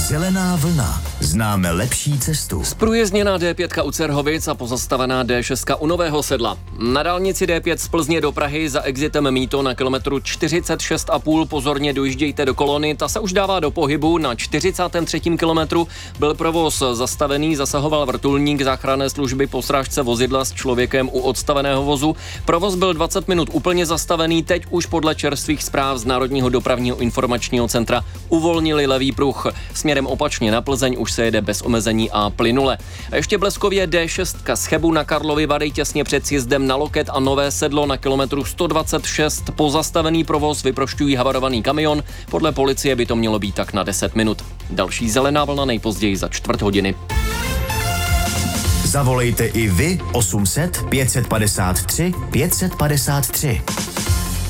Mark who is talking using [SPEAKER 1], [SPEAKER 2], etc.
[SPEAKER 1] Zelená vlna. Známe lepší cestu.
[SPEAKER 2] Zprůjezdněná D5 u Cerhovic a pozastavená D6 u Nového Sedla. Na dálnici D5 z Plzně do Prahy za exitem Mýto na kilometru 46,5 pozorně dojíždějte do kolony, ta se už dává do pohybu. Na 43. kilometru byl provoz zastavený, zasahoval vrtulník záchranné služby po srážce vozidla s člověkem u odstaveného vozu. Provoz byl 20 minut úplně zastavený, teď už podle čerstvých zpráv z Národního dopravního informačního centra uvolnili levý pruh. Směrem opačně na Plzeň už se jede bez omezení a plynule. A ještě bleskově D6 z Chebu na Karlovy Vary těsně před sjezdem na Loket a Nové Sedlo na kilometru 126. Pozastavený provoz vyprošťují havarovaný kamion. Podle policie by to mělo být tak na 10 minut. Další zelená vlna nejpozději za 4 hodiny.
[SPEAKER 1] Zavolejte i vy 800 553 553.